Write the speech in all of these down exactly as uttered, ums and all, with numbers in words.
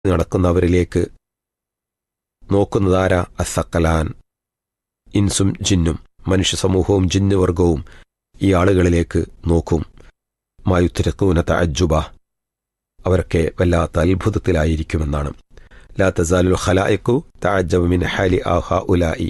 നടക്കുന്നവരിലേക്ക് നോക്കുന്നതാര അസക്കലാൻ, ഇൻസും ജിന്നും, മനുഷ്യ സമൂഹവും ജിന്നുവർഗവും ഈ ആളുകളിലേക്ക് നോക്കും. മായുത്തിരക്കൂന തഅജ്ജുബ, അവരൊക്കെ വല്ലാത്ത അത്ഭുതത്തിലായിരിക്കുമെന്നാണ്. ലാ തസാലുൽ ഖലായിഖു തഅജ്ജബു മിൻ ഹാലി ആഹാ ഉലായി,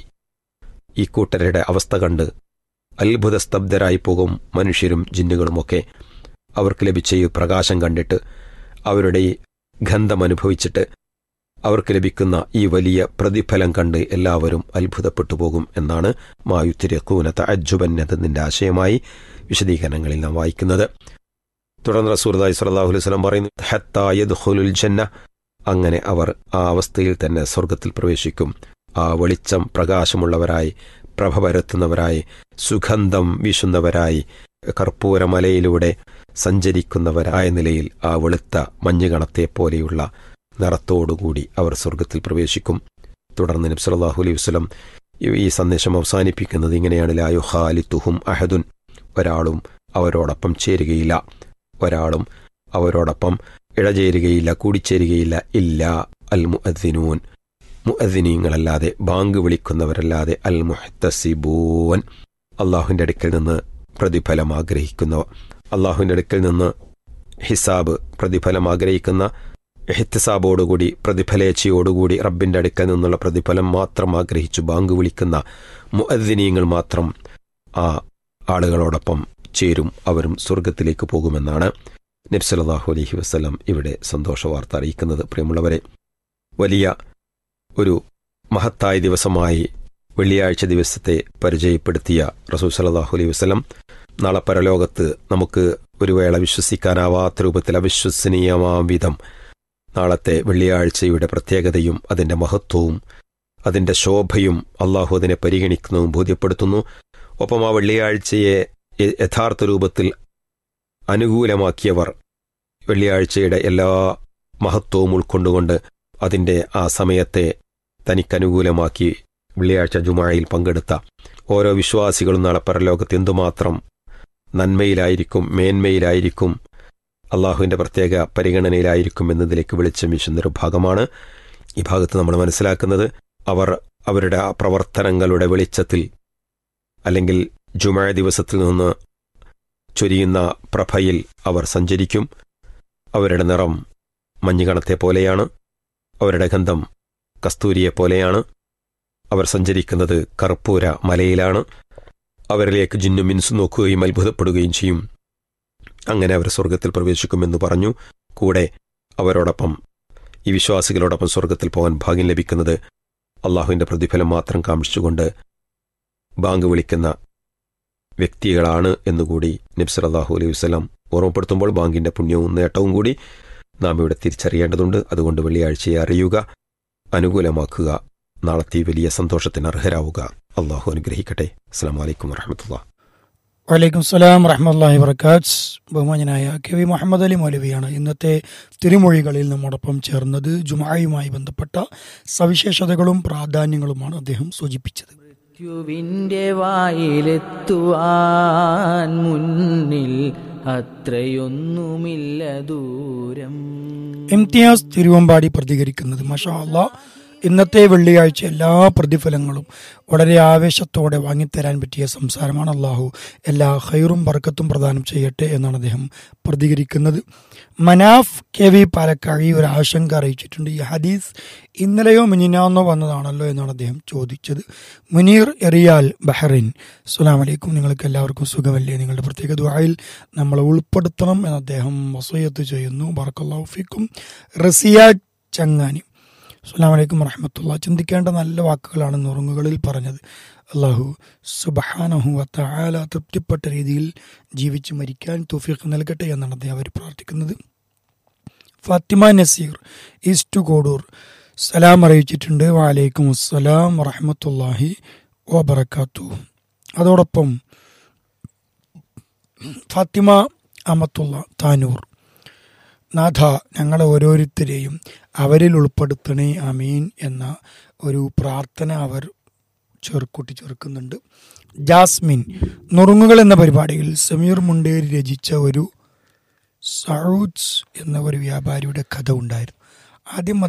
ഈ കൂട്ടരുടെ അവസ്ഥ കണ്ട് അത്ഭുത സ്തബ്ധരായി പോകും മനുഷ്യരും ജിന്നുകളുമൊക്കെ. അവർക്ക് ലഭിച്ച ഈ പ്രകാശം കണ്ടിട്ട്, അവരുടെ ഈ ഗന്ധം അനുഭവിച്ചിട്ട്, അവർക്ക് ലഭിക്കുന്ന ഈ വലിയ പ്രതിഫലം കണ്ട് എല്ലാവരും അത്ഭുതപ്പെട്ടു പോകും എന്നാണ് മായുത്തിരക്കൂന തഅജ്ജുബൻ എന്നതിൻ്റെ ആശയമായി വിശദീകരണങ്ങളിൽ നാം വായിക്കുന്നത്. തുടർന്ന് റസൂലുള്ളാഹി സ്വല്ലല്ലാഹു അലൈഹി വസല്ലം പറയുന്നു, ഹത്താ യദ്ഖുലുൽ ജന്ന, അങ്ങനെ അവർ ആ അവസ്ഥയിൽ തന്നെ സ്വർഗത്തിൽ പ്രവേശിക്കും. ആ വെളിച്ചം പ്രകാശമുള്ളവരായി, പ്രഭ പരത്തുന്നവരായി, സുഗന്ധം വീശുന്നവരായി, കർപ്പൂരമലയിലൂടെ സഞ്ചരിക്കുന്നവരായ നിലയിൽ ആ വെളുത്ത മഞ്ഞുകണത്തെ പോലെയുള്ള നിറത്തോടുകൂടി അവർ സ്വർഗത്തിൽ പ്രവേശിക്കും. തുടർന്ന് നബി സല്ലല്ലാഹു അലൈഹി വസല്ലം ഈ സന്ദേശം അവസാനിപ്പിക്കുന്നത് ഇങ്ങനെയാണ്: ലാ യുഖാലിതുഹും അഹദുൻ, ഒരാളും അവരോടൊപ്പം ചേരുകയില്ല, ഒരാളും അവരോടൊപ്പം ഇഴചേരുകയില്ല, കൂടിച്ചേരുകയില്ല. ഇല്ല അൽ മുഅദ്ദിനൂൻ, മുഅദ്ദിനീങ്ങളല്ലാതെ, ബാങ്ക് വിളിക്കുന്നവരല്ലാതെ. അൽ മുഹ്തസിബൂൻ, അള്ളാഹുവിൻ്റെ അടുക്കൽ നിന്ന് പ്രതിഫലം ആഗ്രഹിക്കുന്നവർ, അള്ളാഹുവിൻ്റെ അടുക്കൽ നിന്ന് ഹിസാബ്, പ്രതിഫലം ആഗ്രഹിക്കുന്ന, ഇഹ്തിസാബോടുകൂടി, പ്രതിഫലേച്ഛയോടുകൂടി റബ്ബിൻ്റെ അടുക്കൽ നിന്നുള്ള പ്രതിഫലം മാത്രം ആഗ്രഹിച്ചു ബാങ്ക് വിളിക്കുന്ന മുഅദ്ദിനീങ്ങൾ മാത്രം ആ ആളുകളോടൊപ്പം ചേരും, അവരും സ്വർഗത്തിലേക്ക് പോകുമെന്നാണ് നബി സല്ലല്ലാഹു അലൈഹി വസല്ലം ഇവിടെ സന്തോഷ വാർത്ത അറിയിക്കുന്നത്. പ്രിയമുള്ളവരെ, വലിയ ഒരു മഹത്തായ ദിവസമായി വെള്ളിയാഴ്ച ദിവസത്തെ പരിചയപ്പെടുത്തിയ റസൂൽ സല്ലല്ലാഹു അലൈഹി വസല്ലം നാളെ പരലോകത്ത് നമുക്ക് ഒരു വേള വിശ്വസിക്കാനാവാത്ത രൂപത്തിൽ അവിശ്വസനീയമാം വിധം നാളത്തെ വെള്ളിയാഴ്ചയുടെ പ്രത്യേകതയും അതിൻ്റെ മഹത്വവും അതിൻ്റെ ശോഭയും അള്ളാഹു അതിനെ പരിഗണിക്കുന്നതും ബോധ്യപ്പെടുത്തുന്നു. ഒപ്പം ആ വെള്ളിയാഴ്ചയെ യഥാർത്ഥ രൂപത്തിൽ അനുകൂലമാക്കിയവർ, വെള്ളിയാഴ്ചയുടെ എല്ലാ മഹത്വവും ഉൾക്കൊണ്ടുകൊണ്ട് അതിൻ്റെ ആ സമയത്തെ തനിക്കനുകൂലമാക്കി വെള്ളിയാഴ്ച ജുമായിൽ പങ്കെടുത്ത ഓരോ വിശ്വാസികളും നാളെ പരലോകത്ത് എന്തുമാത്രം നന്മയിലായിരിക്കും, മേന്മയിലായിരിക്കും, അള്ളാഹുവിൻ്റെ പ്രത്യേക പരിഗണനയിലായിരിക്കും എന്നതിലേക്ക് വെളിച്ചം വീശുന്നൊരു ഭാഗമാണ് ഈ ഭാഗത്ത് നമ്മൾ മനസ്സിലാക്കുന്നത്. അവർ അവരുടെ ആ പ്രവർത്തനങ്ങളുടെ വെളിച്ചത്തിൽ, അല്ലെങ്കിൽ ജുമാ ദിവസത്തിൽ നിന്ന് ചൊരിയുന്ന പ്രഭയിൽ അവർ സഞ്ചരിക്കും. അവരുടെ നിറം മഞ്ഞുകണത്തെ പോലെയാണ്, അവരുടെ ഗന്ധം കസ്തൂരിയെ പോലെയാണ്. അവർ സഞ്ചരിക്കുന്നത് കർപ്പൂര മലയിലാണ്. അവരിലേക്ക് ജിന്നും മിൻസും നോക്കുകയും അത്ഭുതപ്പെടുകയും ചെയ്യും. അങ്ങനെ അവർ സ്വർഗത്തിൽ പ്രവേശിക്കുമെന്ന് പറഞ്ഞു. കൂടെ അവരോടൊപ്പം, ഈ വിശ്വാസികളോടൊപ്പം സ്വർഗത്തിൽ പോകാൻ ഭാഗ്യം ലഭിക്കുന്നത് അള്ളാഹുവിൻ്റെ പ്രതിഫലം മാത്രം കാണിച്ചുകൊണ്ട് ബാങ്ക് വിളിക്കുന്ന വ്യക്തികളാണ് എന്നുകൂടി നബി സല്ലല്ലാഹു അലൈഹി വസല്ലം ഓർമ്മപ്പെടുത്തുമ്പോൾ ബാങ്കിൻ്റെ പുണ്യവും നേട്ടവും കൂടി നാം ഇവിടെ തിരിച്ചറിയേണ്ടതുണ്ട്. അതുകൊണ്ട് വെള്ളിയാഴ്ചയെ അറിയുക, അനുകൂലമാക്കുക, നാളത്തെ വലിയ സന്തോഷത്തിന് അർഹരാവുക. അള്ളാഹു അനുഗ്രഹിക്കട്ടെ. അസ്സലാമു അലൈക്കും വറഹ്മത്തുള്ളാഹി. വലൈക്കും സലാം വറഹ്മത്തുള്ളാഹി വബറകാത്ത്. ബഹുമാന്യനായ കെ വി മുഹമ്മദ് അലി മൗലവിയാണ് ഇന്നത്തെ തിരുമൊഴികളിൽ നമ്മോടൊപ്പം ചേർന്നത്. ജുമുഅയുമായി ബന്ധപ്പെട്ട സവിശേഷതകളും പ്രാധാന്യങ്ങളുമാണ് അദ്ദേഹം സൂചിപ്പിച്ചത്. മൃത്യുവിൻ്റെ വായിലെത്തുവാൻ മുന്നിൽ അത്രയൊന്നുമില്ല ദൂരം. ഇംതിയാസ് തിരുവമ്പാടി പ്രതികരിക്കുന്നത്: മാഷാ അല്ലാഹ്, ഇന്നത്തെ വെള്ളിയാഴ്ച എല്ലാ പ്രതിഫലങ്ങളും വളരെ ആവേശത്തോടെ വാങ്ങിത്തരാൻ പറ്റിയ സംസാരമാണ്. അള്ളാഹു എല്ലാ ഖൈറും ബർക്കത്തും പ്രദാനം ചെയ്യട്ടെ എന്നാണ് അദ്ദേഹം പ്രതികരിക്കുന്നത്. മനാഫ് കെ വി പാലക്കാഴി ഒരു ആശങ്ക അറിയിച്ചിട്ടുണ്ട്. ഈ ഹദീസ് ഇന്നലെയോ മിനിനാന്നോ വന്നതാണല്ലോ എന്നാണ് അദ്ദേഹം ചോദിച്ചത്. മുനീർ എറിയാൽ ബഹ്റിൻ: അസ്സലാമു അലൈക്കും, നിങ്ങൾക്ക് എല്ലാവർക്കും സുഖമല്ലേ? നിങ്ങളുടെ പ്രത്യേക ദുആയിൽ നമ്മളെ ഉൾപ്പെടുത്തണം എന്ന് അദ്ദേഹം വസിയത്ത് ചെയ്യുന്നു. ബറക്കല്ലാഹു ഫീക്കും. റസിയ ചങ്ങാനി: അസ്സലാമു അലൈക്കും വറഹ്മത്തുള്ളാഹി. ചിന്തിക്കേണ്ട നല്ല വാക്കുകളാണ് നുറുങ്ങുകളിൽ പറഞ്ഞത്. അള്ളാഹു സുബ്ഹാനഹു വ തആല തൃപ്തിപ്പെട്ട രീതിയിൽ ജീവിച്ച് മരിക്കാൻ തൗഫീഖ് നൽകട്ടെ എന്നാണ് അദ്ദേഹം അവർ പ്രാർത്ഥിക്കുന്നത്. ഫാത്തിമ നസീർ ഈസ്റ്റ് കോഡൂർ സലാം അറിയിച്ചിട്ടുണ്ട്. വഅലൈക്കും അസ്സലാം വറഹ്മത്തുള്ളാഹി വബറകാതുഹു. അതോടൊപ്പം ഫാത്തിമ അമത്തുള്ള താനൂർ: നാഥ, ഞങ്ങളെ ഓരോരുത്തരെയും അവരിൽ ഉൾപ്പെടുത്തണേ, അമീൻ എന്ന ഒരു പ്രാർത്ഥന അവർ ചേർക്കൂട്ടി ചേർക്കുന്നുണ്ട്. ജാസ്മിൻ: നുറുങ്ങുകൾ എന്ന പരിപാടിയിൽ സമീർ മുണ്ടേരി രചിച്ച ഒരു സഊദ് എന്ന ഒരു വ്യാപാരിയുടെ കഥ ഉണ്ടായിരുന്നു. ആദ്യം